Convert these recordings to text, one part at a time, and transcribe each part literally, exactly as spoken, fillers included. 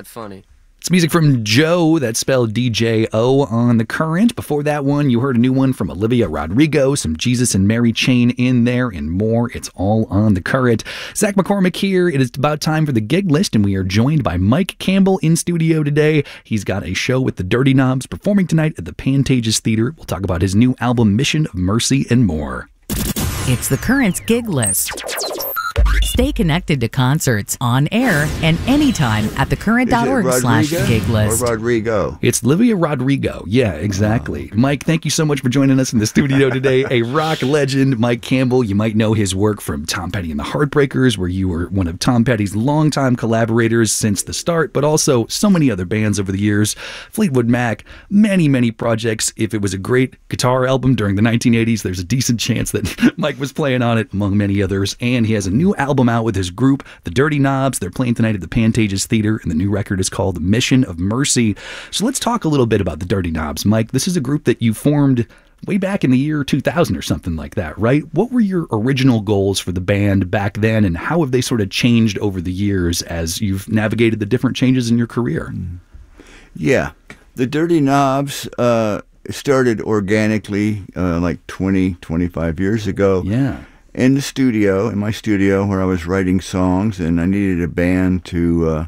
not funny. It's music from Joe, that's spelled D J O, on The Current. Before that one, you heard a new one from Olivia Rodrigo, some Jesus and Mary Chain in there, and more. It's all on The Current. Zach McCormick here. It is about time for the gig list, and we are joined by Mike Campbell in studio today. He's got a show with the Dirty Knobs performing tonight at the Pantages Theater. We'll talk about his new album, Mission of Mercy, and more. It's The Current's gig list. Stay connected to concerts on air and anytime at thecurrent.org slash gig list. Or Rodrigo? It's Olivia Rodrigo. Yeah, exactly. Wow. Mike, thank you so much for joining us in the studio today. A rock legend, Mike Campbell. You might know his work from Tom Petty and the Heartbreakers, where you were one of Tom Petty's longtime collaborators since the start, but also so many other bands over the years. Fleetwood Mac, many, many projects. If it was a great guitar album during the nineteen eighties, there's a decent chance that Mike was playing on it, among many others. And he has a new album out with his group, the Dirty Knobs. They're playing tonight at the Pantages Theater, and the new record is called Mission of Mercy. So let's talk a little bit about the Dirty Knobs. Mike, this is a group that you formed way back in the year two thousand or something like that, right? What were your original goals for the band back then, and how have they sort of changed over the years as you've navigated the different changes in your career? Yeah. The Dirty Knobs uh, started organically uh, like twenty, twenty-five years ago. Yeah. In the studio, in my studio, where I was writing songs, and I needed a band to uh,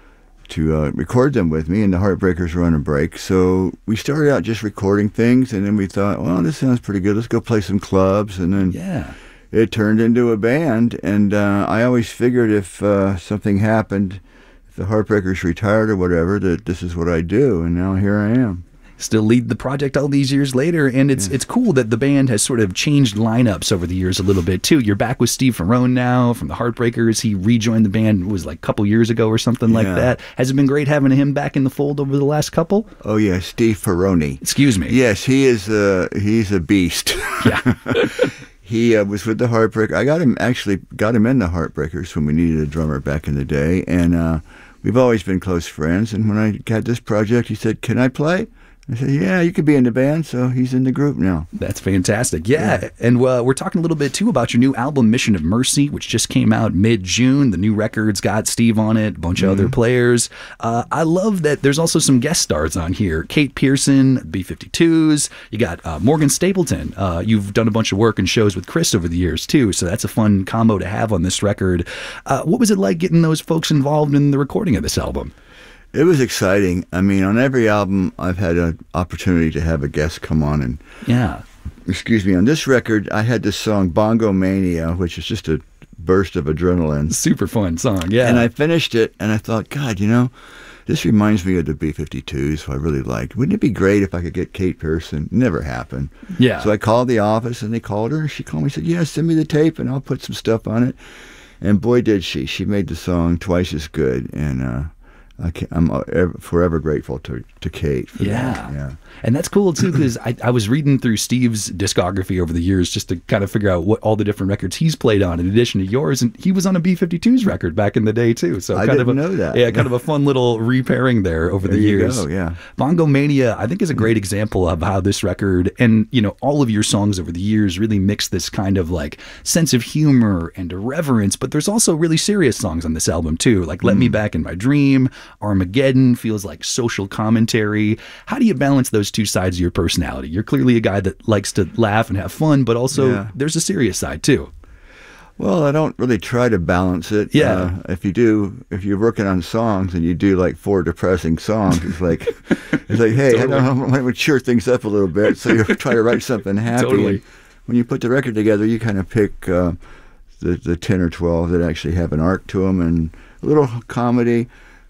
to uh, record them with me, and the Heartbreakers were on a break. So we started out just recording things, and then we thought, well, this sounds pretty good. Let's go play some clubs, and then yeah. it turned into a band. And uh, I always figured if uh, something happened, if the Heartbreakers retired or whatever, that this is what I do, and now here I am. Still lead the project all these years later, and it's yeah. it's cool that the band has sort of changed lineups over the years a little bit too. You're back with Steve Ferrone now from the Heartbreakers. He rejoined the band, it was like a couple years ago or something yeah. like that. Has it been great having him back in the fold over the last couple? Oh yeah, Steve Ferrone. Excuse me. Yes, he is. Uh, he's a beast. Yeah. He uh, was with the Heartbreakers. I got him actually got him in the Heartbreakers when we needed a drummer back in the day, and uh, we've always been close friends. And when I got this project, he said, "Can I play?" I said, yeah, you could be in the band, so he's in the group now. That's fantastic. Yeah, yeah. And uh, we're talking a little bit, too, about your new album, Mission of Mercy, which just came out mid-June. The new record's got Steve on it, a bunch mm-hmm. of other players. Uh, I love that there's also some guest stars on here. Kate Pearson, B fifty-twos. You got uh, Morgan Stapleton. Uh, you've done a bunch of work and shows with Chris over the years, too, so that's a fun combo to have on this record. Uh, what was it like getting those folks involved in the recording of this album? It was exciting. I mean, on every album, I've had an opportunity to have a guest come on. And yeah. Excuse me. On this record, I had this song, Bongo Mania, which is just a burst of adrenaline. Super fun song, yeah. And I finished it, and I thought, God, you know, this reminds me of the B fifty-twos, who I really liked. Wouldn't it be great if I could get Kate Pearson? Never happened. Yeah. So I called the office, and they called her, and she called me and said, yeah, send me the tape, and I'll put some stuff on it. And boy, did she. She made the song twice as good, and uh, I can't, I'm forever grateful to, to Kate for yeah. that. Yeah. And that's cool, too, because I, I was reading through Steve's discography over the years just to kind of figure out what all the different records he's played on in addition to yours. And he was on a B fifty-twos record back in the day, too. So I kind didn't of a, know that. Yeah, kind of a fun little repairing there over there the you years. Go, yeah. Bongo Mania, I think, is a great example of how this record and, you know, all of your songs over the years really mix this kind of like sense of humor and irreverence. But there's also really serious songs on this album, too, like Let mm. Me Back in My Dream, Armageddon. Feels like social commentary. How do you balance those two sides of your personality? You're clearly a guy that likes to laugh and have fun, but also yeah. there's a serious side too. Well, I don't really try to balance it. Yeah. Uh, if you do, if you're working on songs and you do like four depressing songs, it's like, it's like, hey, totally. I don't know, I want to cheer things up a little bit. So you try to write something happy. Totally. When you put the record together, you kind of pick uh, the the ten or twelve that actually have an arc to them and a little comedy.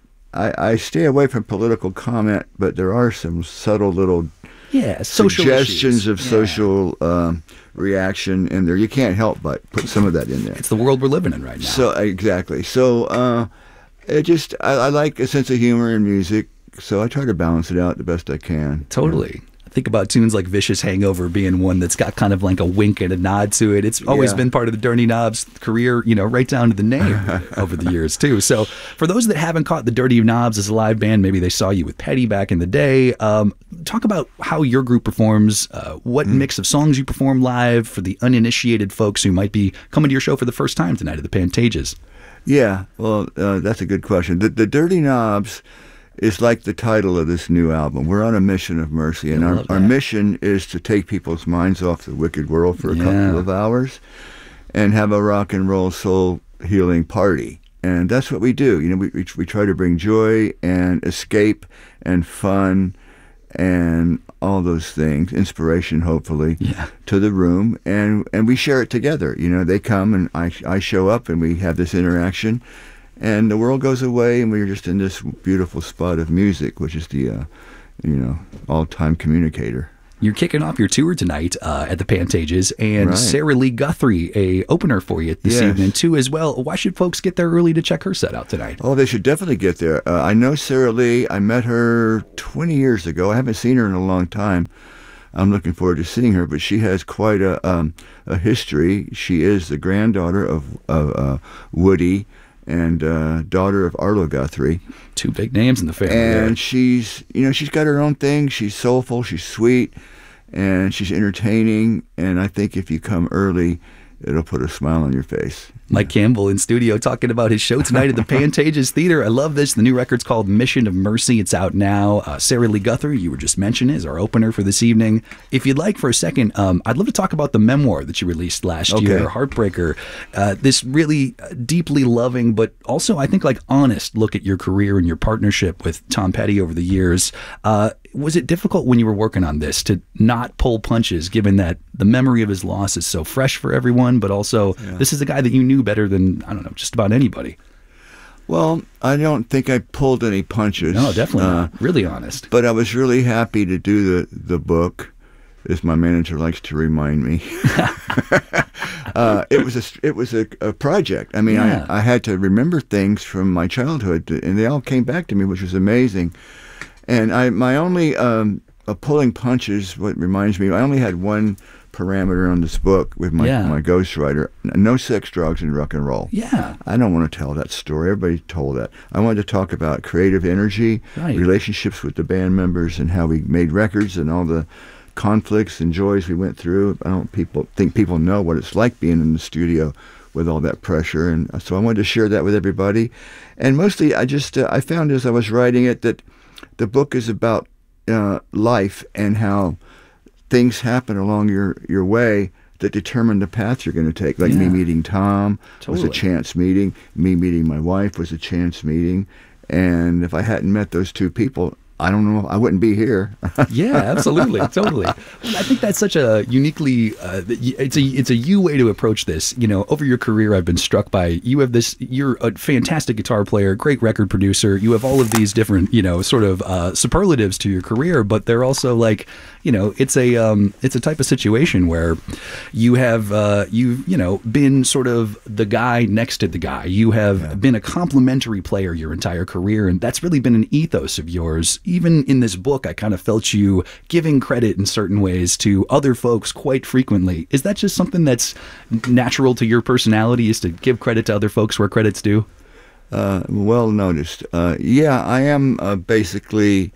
I, I stay away from political comment, but there are some subtle little yeah, social suggestions issues. of yeah. social um, reaction in there. You can't help but put some of that in there. It's the world we're living in right now. So exactly. So uh, it just I, I like a sense of humor in music, so I try to balance it out the best I can. Totally. Think about tunes like Vicious Hangover being one that's got kind of like a wink and a nod to it. It's always yeah. been part of the Dirty Knobs career, you know, right down to the name over the years, too. So for those that haven't caught the Dirty Knobs as a live band, maybe they saw you with Petty back in the day. Um, talk about how your group performs, uh, what mm. mix of songs you perform live for the uninitiated folks who might be coming to your show for the first time tonight at the Pantages. Yeah, well, uh, that's a good question. The, the Dirty Knobs is like the title of this new album. We're on a mission of mercy, and our, our mission is to take people's minds off the wicked world for a yeah. couple of hours and have a rock and roll soul healing party. And that's what we do. You know, we, we, we try to bring joy and escape and fun and all those things, inspiration, hopefully, yeah. to the room, and and we share it together. You know, they come and I I show up and we have this interaction, and the world goes away, and we're just in this beautiful spot of music, which is the, uh, you know, all-time communicator. You're kicking off your tour tonight uh, at the Pantages, and Right. Sarah Lee Guthrie, a opener for you this Yes. evening too, as well. Why should folks get there early to check her set out tonight? Oh, they should definitely get there. Uh, I know Sarah Lee. I met her twenty years ago. I haven't seen her in a long time. I'm looking forward to seeing her, but she has quite a um, a history. She is the granddaughter of, of uh, Woody and uh, daughter of Arlo Guthrie. Two big names in the family. And there. she's, you know, she's got her own thing. She's soulful, she's sweet, and she's entertaining. And I think if you come early, it'll put a smile on your face. Mike Campbell in studio talking about his show tonight at the Pantages Theater. I love this. The new record's called Mission of Mercy. It's out now. Uh, Sarah Lee Guthrie, you were just mentioning, is our opener for this evening. If you'd like for a second, um, I'd love to talk about the memoir that you released last Okay. year, Heartbreaker. Uh, this really uh, deeply loving, but also I think like honest look at your career and your partnership with Tom Petty over the years. Uh, was it difficult when you were working on this to not pull punches, given that the memory of his loss is so fresh for everyone, but also Yeah. this is a guy that you knew better than, I don't know, just about anybody? Well, I don't think I pulled any punches. No, definitely Uh, not. Really honest. But I was really happy to do the, the book, as my manager likes to remind me. uh, it was a it was a, a project. I mean, Yeah. I, I had to remember things from my childhood, and they all came back to me, which was amazing. And I my only um, uh, pulling punches. What reminds me, I only had one parameter on this book with my Yeah. my ghostwriter: no sex, drugs, and rock and roll. Yeah. I don't want to tell that story. Everybody told that. I wanted to talk about creative energy, Right. relationships with the band members, and how we made records, and all the conflicts and joys we went through. I don't people think people know what it's like being in the studio with all that pressure, and so I wanted to share that with everybody. And mostly, I just uh, I found as I was writing it that the book is about uh, life and how things happen along your your way that determine the path you're going to take. Like me Yeah. meeting Tom was Totally. a chance meeting. Me meeting my wife was a chance meeting. And if I hadn't met those two people, I don't know, I wouldn't be here. Yeah, absolutely, totally. Well, I think that's such a uniquely uh, it's a it's a you way to approach this. You know, over your career, I've been struck by you have this. You're a fantastic guitar player, great record producer. You have all of these different, you know, sort of uh, superlatives to your career, but they're also like, you know, it's a um, it's a type of situation where you have uh, you've you know been sort of the guy next to the guy. You have Yeah. been a complementary player your entire career, and that's really been an ethos of yours. Even in this book, I kind of felt you giving credit in certain ways to other folks quite frequently. Is that just something that's natural to your personality, is to give credit to other folks where credit's due? Uh, well noticed. Uh, yeah, I am uh, basically,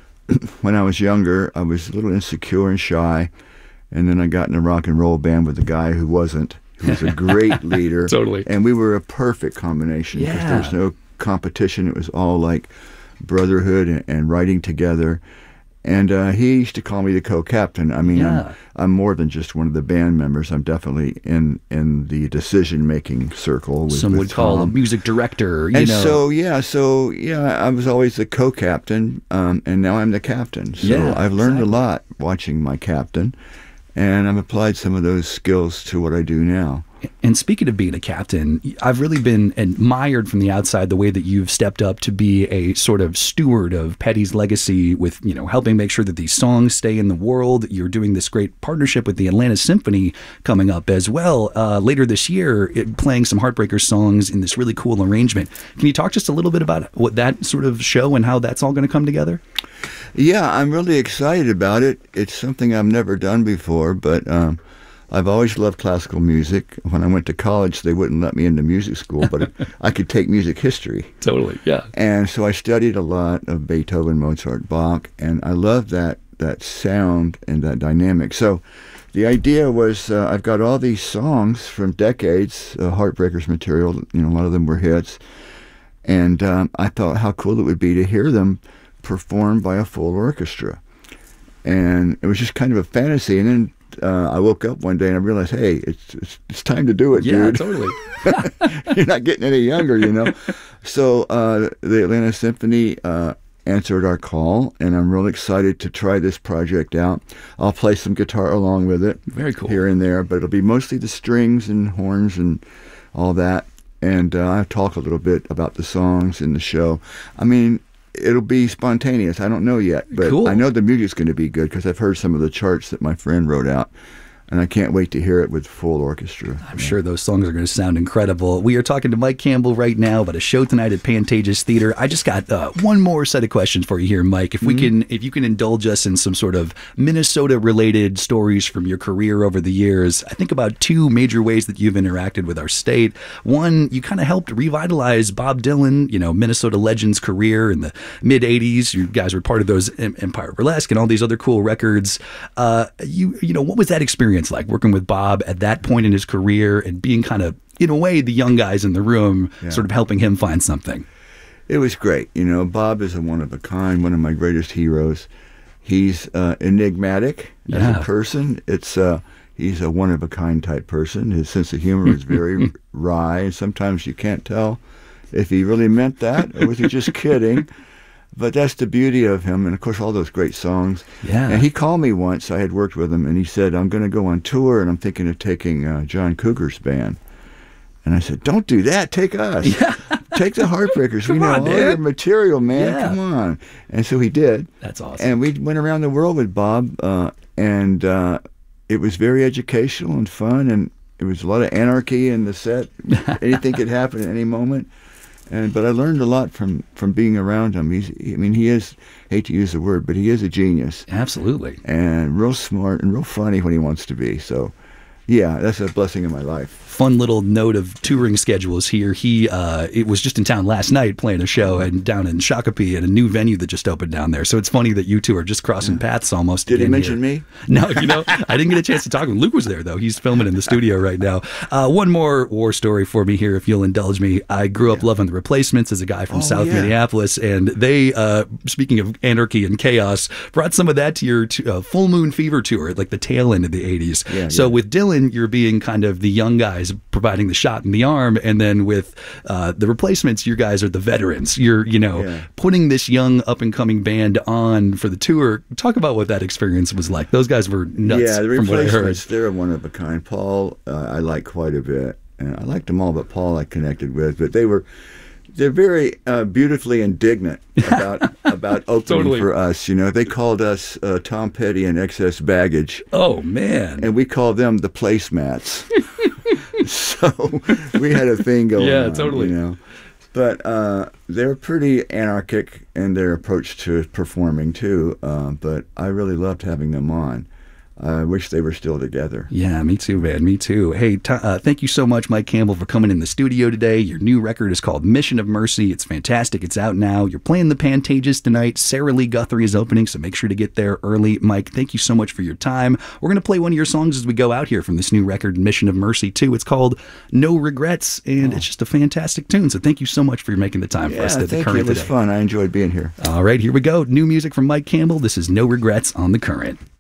when I was younger, I was a little insecure and shy, and then I got in a rock and roll band with a guy who wasn't, who was a great leader. Totally. And we were a perfect combination because Yeah. there was no competition. It was all like brotherhood and, and writing together. And uh, he used to call me the co-captain. I mean, Yeah. I'm, I'm more than just one of the band members. I'm definitely in, in the decision-making circle. With, Some with would call a Tom. music director, you And know. so, yeah, so, yeah, I was always the co-captain, um, and now I'm the captain. So Yeah, I've learned exactly. a lot watching my captain, and I've applied some of those skills to what I do now. And speaking of being a captain, I've really been admired from the outside the way that you've stepped up to be a sort of steward of Petty's legacy with, you know, helping make sure that these songs stay in the world. You're doing this great partnership with the Atlanta Symphony coming up as well uh, later this year, it, playing some Heartbreaker songs in this really cool arrangement. Can you talk just a little bit about what that sort of show and how that's all going to come together? Yeah, I'm really excited about it. It's something I've never done before, but um, I've always loved classical music. When I went to college, they wouldn't let me into music school, but I could take music history. Totally, yeah. And so I studied a lot of Beethoven, Mozart, Bach, and I love that that sound and that dynamic. So the idea was uh, I've got all these songs from decades, uh, Heartbreakers material. You know, a lot of them were hits, and um, I thought how cool it would be to hear them performed by a full orchestra. And it was just kind of a fantasy. And then uh, I woke up one day and I realized, hey, it's it's, it's time to do it, yeah, dude. Totally. You're not getting any younger, you know. So uh, the Atlanta Symphony uh, answered our call, and I'm really excited to try this project out. I'll play some guitar along with it. Very cool. Here and there, but it'll be mostly the strings and horns and all that. And uh, I'll talk a little bit about the songs in the show. I mean, it'll be spontaneous. I don't know yet, but cool. I know the music's going to be good because I've heard some of the charts that my friend wrote out. And I can't wait to hear it with full orchestra. I'm sure those songs are going to sound incredible. We are talking to Mike Campbell right now about a show tonight at Pantages Theater. I just got uh, one more set of questions for you here, Mike. If we mm-hmm. can, if you can indulge us in some sort of Minnesota-related stories from your career over the years. I think about two major ways that you've interacted with our state. One, you kind of helped revitalize Bob Dylan, you know, Minnesota legend's career in the mid eighties. You guys were part of those Empire Burlesque and all these other cool records. Uh, you, you know, what was that experience like, working with Bob at that point in his career and being kind of, in a way, the young guys in the room, yeah. sort of helping him find something? It was great. You know, Bob is a one-of-a-kind, one of my greatest heroes. He's uh, enigmatic as yeah. a person. It's uh, He's a one-of-a-kind type person. His sense of humor is very wry, and sometimes you can't tell if he really meant that or was he just kidding. But that's the beauty of him, and of course all those great songs. Yeah. And he called me once, I had worked with him, and he said, I'm going to go on tour, and I'm thinking of taking uh, John Cougar's band. And I said, don't do that, take us. Yeah. Take the Heartbreakers. We know on, all dude. your material, man. Yeah. Come on. And so he did. That's awesome. And we went around the world with Bob, uh, and uh, it was very educational and fun, and it was a lot of anarchy in the set. Anything could happen at any moment. And but I learned a lot from, from being around him. He's, I mean, he is, hate to use the word, but he is a genius. Absolutely. And real smart and real funny when he wants to be. So, yeah, that's a blessing in my life. Fun little note of touring schedules here. He uh, it was just in town last night playing a show and down in Shakopee at a new venue that just opened down there. So it's funny that you two are just crossing yeah. paths almost. Did he mention here. me? No, you know, I didn't get a chance to talk to him. Luke was there, though. He's filming in the studio right now. Uh, one more war story for me here, if you'll indulge me. I grew up yeah. loving The Replacements as a guy from oh, South yeah. Minneapolis, and they, uh, speaking of anarchy and chaos, brought some of that to your t- uh, Full Moon Fever tour at like the tail end of the eighties. Yeah, so yeah. with Dylan, you're being kind of the young guys providing the shot in the arm, and then with uh, The Replacements, you guys are the veterans. You're, you know, yeah. putting this young up-and-coming band on for the tour. Talk about what that experience was like. Those guys were nuts. Yeah, The from what I heard. Replacements, they're one of a kind. Paul, uh, I like quite a bit. And I liked them all, but Paul I connected with. But they were, they're very uh, beautifully indignant about about opening Totally. for us. You know, they called us uh, Tom Petty and Excess Baggage. Oh, man. And we called them the Placemats. So we had a thing going yeah, on. totally. You know? But uh, they're pretty anarchic in their approach to performing, too. Uh, but I really loved having them on. I wish they were still together. Yeah, me too, man. Me too. Hey, t- uh, thank you so much, Mike Campbell, for coming in the studio today. Your new record is called Mission of Mercy. It's fantastic. It's out now. You're playing the Pantages tonight. Sarah Lee Guthrie is opening, so make sure to get there early. Mike, thank you so much for your time. We're going to play one of your songs as we go out here from this new record, Mission of Mercy, too. It's called No Regrets, and oh. it's just a fantastic tune. So thank you so much for making the time yeah, for us at The thank Current you. It was today. fun. I enjoyed being here. All right, here we go. New music from Mike Campbell. This is No Regrets on The Current.